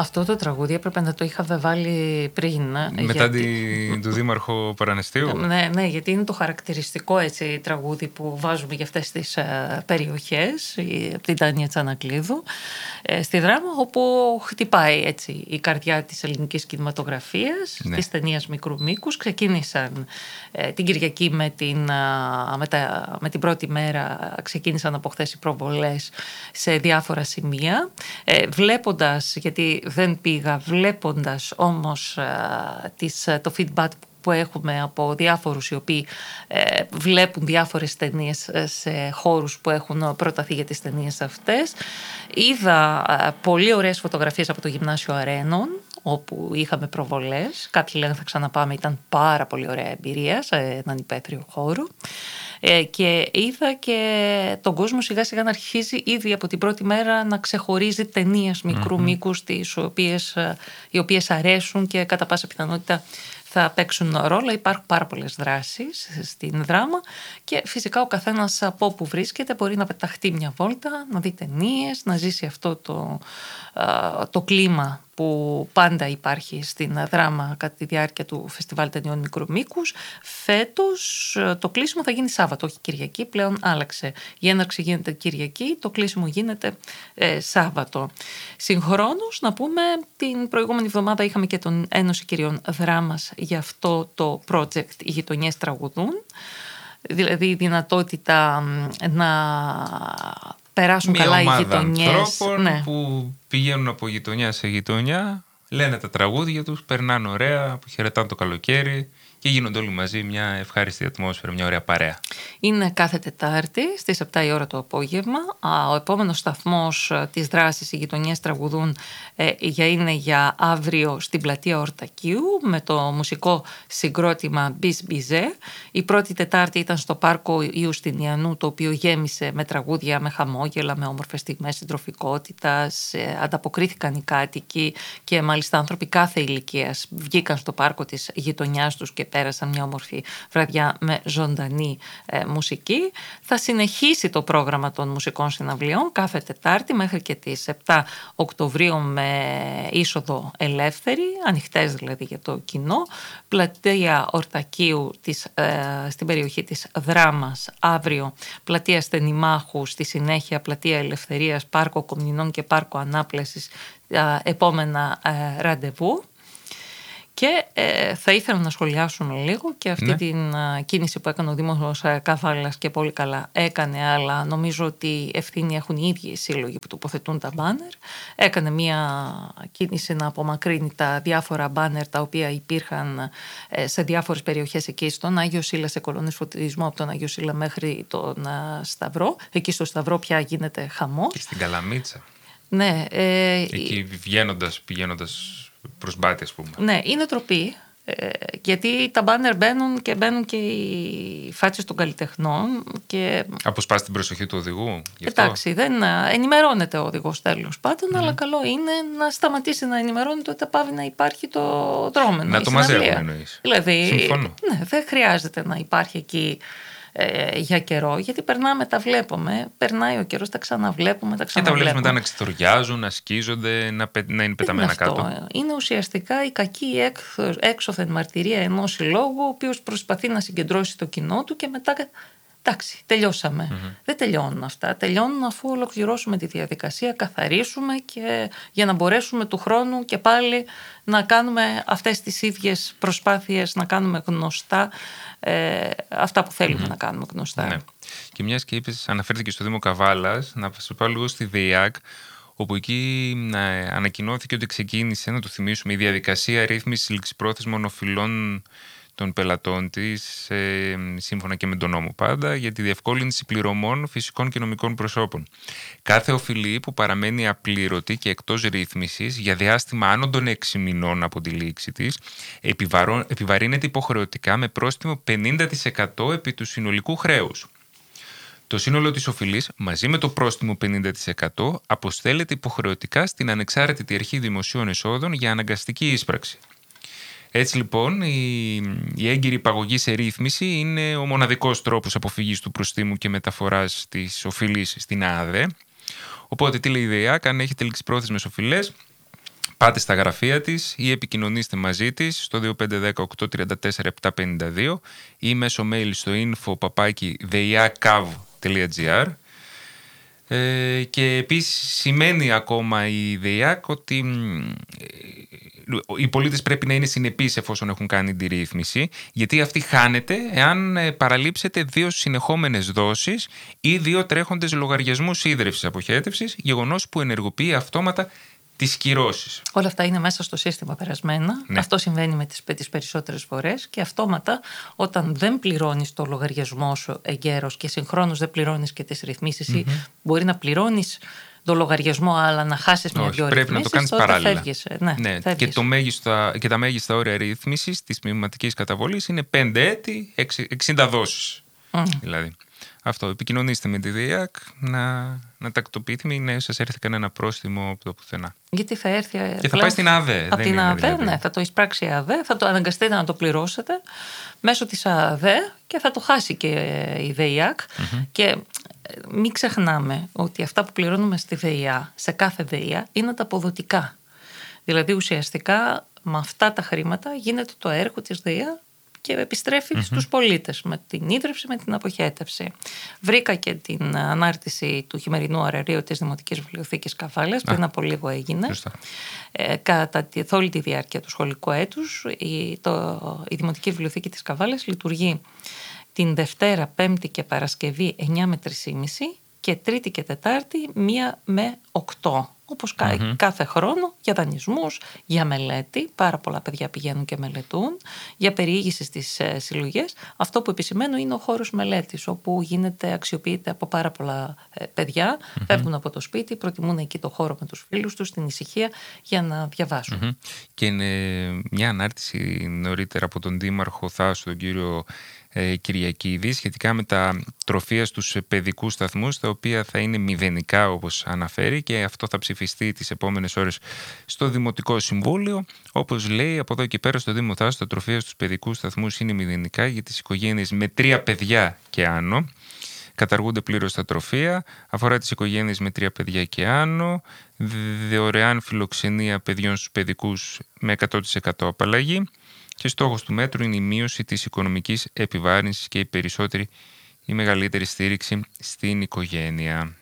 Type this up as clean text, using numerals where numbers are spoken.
Αυτό το τραγούδι έπρεπε να το είχα βάλει πριν. Μετά του Δήμαρχο Παραναστίου. Ναι, γιατί είναι το χαρακτηριστικό έτσι, τραγούδι που βάζουμε για αυτές τις περιοχές, από την Τάνια Τσανακλείδου, στη Δράμα, όπου χτυπάει έτσι η καρδιά της ελληνικής κινηματογραφίας, της ταινίας μικρού μήκους. Ξεκίνησαν την Κυριακή με την πρώτη μέρα, ξεκίνησαν από χθες οι προβολές σε διάφορα σημεία. Βλέποντας, γιατί δεν πήγα, βλέποντας όμως το feedback που έχουμε από διάφορους οι οποίοι βλέπουν διάφορες ταινίες σε χώρους που έχουν προταθεί για τις ταινίες αυτές, είδα πολύ ωραίες φωτογραφίες από το Γυμνάσιο Αρένων, όπου είχαμε προβολές. Κάποιοι λένε θα ξαναπάμε, ήταν πάρα πολύ ωραία εμπειρία σε έναν υπαίθριο χώρο. Και είδα και τον κόσμο σιγά σιγά να αρχίζει ήδη από την πρώτη μέρα να ξεχωρίζει ταινίες μικρού μήκους, οι οποίες αρέσουν και κατά πάσα πιθανότητα θα παίξουν ρόλο. Υπάρχουν πάρα πολλές δράσεις στην Δράμα και φυσικά ο καθένας από όπου βρίσκεται μπορεί να πεταχτεί μια βόλτα, να δει ταινίες, να ζήσει αυτό το κλίμα που πάντα υπάρχει στην Δράμα κατά τη διάρκεια του Φεστιβάλ Ταινιών Μικρού Μήκους. Φέτος το κλείσιμο θα γίνει Σάββατο, όχι Κυριακή, πλέον άλλαξε. Η έναρξη γίνεται Κυριακή, το κλείσιμο γίνεται Σάββατο. Συγχρόνως, να πούμε, την προηγούμενη εβδομάδα είχαμε και τον Ένωση Κυριών Δράμας για αυτό το project «Οι γειτονιές τραγουδούν», δηλαδή η δυνατότητα να περάσουν μια καλά οι ομάδα γειτονιές ανθρώπων που πηγαίνουν από γειτονιά σε γειτονιά, λένε τα τραγούδια τους, περνάνε ωραία, χαιρετάνε το καλοκαίρι και γίνονται όλοι μαζί μια ευχάριστη ατμόσφαιρα, μια ωραία παρέα. Είναι κάθε Τετάρτη στις 7 η ώρα το απόγευμα. Ο επόμενος σταθμός της δράσης «Οι γειτονιές τραγουδούν» είναι για αύριο στην πλατεία Ορτακίου με το μουσικό συγκρότημα Μπις Μπιζέ. Η πρώτη Τετάρτη ήταν στο πάρκο Ιουστινιανού, το οποίο γέμισε με τραγούδια, με χαμόγελα, με όμορφες στιγμές συντροφικότητας. Ανταποκρίθηκαν οι κάτοικοι και μάλιστα άνθρωποι κάθε ηλικίας βγήκαν στο πάρκο της γειτονιάς τους και πέρασαν μια όμορφη βραδιά με ζωντανή μουσική. Θα συνεχίσει το πρόγραμμα των μουσικών συναυλιών κάθε Τετάρτη μέχρι και τις 7 Οκτωβρίου με είσοδο ελεύθερη, ανοιχτές δηλαδή για το κοινό. Πλατεία Ορτακίου στην περιοχή της Δράμας αύριο, πλατεία Στενημάχου στη συνέχεια, πλατεία Ελευθερίας, πάρκο Κομνηνών και πάρκο Ανάπλασης, επόμενα ραντεβού. Και θα ήθελα να σχολιάσουμε λίγο και αυτή την κίνηση που έκανε ο Δήμος Καβάλας και πολύ καλά έκανε, αλλά νομίζω ότι ευθύνη έχουν οι ίδιοι οι σύλλογοι που τοποθετούν τα μπάνερ. Έκανε μια κίνηση να απομακρύνει τα διάφορα μπάνερ τα οποία υπήρχαν σε διάφορες περιοχές εκεί στον Άγιο Σύλλα, σε κολόνες φωτισμού από τον Άγιο Σύλλα μέχρι τον Σταυρό. Εκεί στο Σταυρό πια γίνεται χαμός. Και στην Καλαμίτσα. Ναι. Εκεί πηγαίνοντας προς Μπάτη, ας πούμε. Ναι, είναι τροπή, γιατί τα μπάνερ μπαίνουν και οι φάτσες των καλλιτεχνών και... Αποσπάσει την προσοχή του οδηγού. Εντάξει, δεν ενημερώνεται ο οδηγός τέλος πάντων, αλλά καλό είναι να σταματήσει να ενημερώνεται ότι πάβει να υπάρχει το δρόμενο. Να το μαζεύουμε εννοείς. Δηλαδή, συμφωνώ. Ναι, δεν χρειάζεται να υπάρχει εκεί για καιρό, γιατί τα βλέπουμε, περνάει ο καιρός, τα ξαναβλέπουμε, και τα βλέπεις μετά να ξετοριάζουν, να σκίζονται, να είναι πεταμένα κάτω. Είναι ουσιαστικά η κακή έξωθεν μαρτυρία ενός συλλόγου, ο οποίος προσπαθεί να συγκεντρώσει το κοινό του και μετά... Εντάξει, τελειώσαμε. Δεν τελειώνουν αυτά. Τελειώνουν αφού ολοκληρώσουμε τη διαδικασία, καθαρίσουμε και για να μπορέσουμε του χρόνου και πάλι να κάνουμε αυτές τις ίδιες προσπάθειες, να κάνουμε γνωστά αυτά που θέλουμε να κάνουμε γνωστά. Ναι. Και μιας και είπες, αναφέρθηκε στο Δήμο Καβάλας, να σου πάω λίγο στη ΔΕΙΑΚ, όπου εκεί ανακοινώθηκε ότι ξεκίνησε, να το θυμίσουμε, η διαδικασία ρύθμισης ληξιπρόθεσμων οφειλών των πελατών της, σύμφωνα και με τον νόμο πάντα, για τη διευκόλυνση πληρωμών φυσικών και νομικών προσώπων. Κάθε οφειλή που παραμένει απλήρωτη και εκτός ρύθμισης για διάστημα άνω των 6 μηνών από τη λήξη της, επιβαρύνεται υποχρεωτικά με πρόστιμο 50% επί του συνολικού χρέους. Το σύνολο της οφειλής, μαζί με το πρόστιμο 50%, αποστέλλεται υποχρεωτικά στην Ανεξάρτητη Αρχή Δημοσίων Εσόδων για αναγκαστική ίσπραξη. Έτσι λοιπόν, η έγκυρη υπαγωγή σε ρύθμιση είναι ο μοναδικός τρόπος αποφυγής του προστίμου και μεταφοράς της οφειλής στην ΑΔΕ. Οπότε, τι λέει η ΔΕΙΑΚ, αν έχετε ληξιπρόθεσμες οφειλές, πάτε στα γραφεία της ή επικοινωνήστε μαζί της στο 2510-834-752 ή μέσω mail στο info@deiacav.gr. Και επίσης σημαίνει ακόμα η ΔΕΙΑΚ ότι οι πολίτες πρέπει να είναι συνεπείς εφόσον έχουν κάνει τη ρύθμιση, γιατί αυτή χάνεται εάν παραλείψετε 2 συνεχόμενες δόσεις ή 2 τρέχοντες λογαριασμούς ίδρευσης αποχέτευσης, γεγονός που ενεργοποιεί αυτόματα τις κυρώσεις. Όλα αυτά είναι μέσα στο σύστημα περασμένα. Ναι. Αυτό συμβαίνει με τις περισσότερες φορές και αυτόματα όταν δεν πληρώνεις το λογαριασμό σου εγκαίρως και συγχρόνως δεν πληρώνεις και τις ρυθμίσεις ή μπορεί να πληρώνεις το λογαριασμό αλλά να χάσεις μια-δυο ρυθμίσεις. Πρέπει να το κάνεις παράλληλα. Φεύγεις, Και τα μέγιστα όρια ρύθμισης της μηνυματικής καταβολής είναι 5 έτη, 60 δόσεις. Δηλαδή. Αυτό, επικοινωνήστε με τη ΔΕΙΑΚ να τακτοποιηθεί, μην σας έρθει κανένα πρόστιμο από το πουθενά. Γιατί θα έρθει. Και θα πάει στην ΑΔΕ. Από την ΑΔΕ, δηλαδή. Ναι, θα το εισπράξει η ΑΔΕ, θα το αναγκαστείτε να το πληρώσετε μέσω της ΑΔΕ και θα το χάσει και η ΔΕΙΑΚ. Και μην ξεχνάμε ότι αυτά που πληρώνουμε στη ΔΕΙΑ, σε κάθε ΔΕΙΑ, είναι ανταποδοτικά. Δηλαδή ουσιαστικά με αυτά τα χρήματα γίνεται το έργο της ΔΕΙΑ και επιστρέφει στους πολίτες με την ίδρυυση, με την αποχέτευση. Βρήκα και την ανάρτηση του χειμερινού αραρίου της Δημοτικής Βιβλιοθήκης Καβάλας, πριν από λίγο έγινε. Κατά όλη τη διάρκεια του σχολικού έτους, η Δημοτική Βιβλιοθήκη της Καβάλας λειτουργεί την Δευτέρα, Πέμπτη και Παρασκευή 9 με 3,5 και Τρίτη και Τετάρτη 1 με 8. Όπως κάθε χρόνο, για δανεισμούς, για μελέτη. Πάρα πολλά παιδιά πηγαίνουν και μελετούν. Για περιήγηση στις συλλογές. Αυτό που επισημαίνω είναι ο χώρος μελέτης, όπου αξιοποιείται από πάρα πολλά παιδιά. Φεύγουν από το σπίτι, προτιμούν εκεί το χώρο με τους φίλους τους, την ησυχία, για να διαβάσουν. Και είναι μια ανάρτηση νωρίτερα από τον Δήμαρχο Θάσου, τον κύριο Κυριακίδη, σχετικά με τα τροφεία στους παιδικούς σταθμούς, τα οποία θα είναι μηδενικά όπως αναφέρει, και αυτό θα ψηφιστεί τις επόμενες ώρες στο Δημοτικό Συμβούλιο. Όπως λέει, από εδώ και πέρα στο Δήμο Θάσου τα τροφεία στους παιδικούς σταθμούς είναι μηδενικά για τις οικογένειες με 3 παιδιά και άνω. Καταργούνται πλήρως τα τροφεία, αφορά τις οικογένειες με 3 παιδιά και άνω, δωρεάν φιλοξενία παιδιών στους παιδικούς με 100% απαλλαγή. Και στόχος του μέτρου είναι η μείωση της οικονομικής επιβάρυνσης και η μεγαλύτερη στήριξη στην οικογένεια.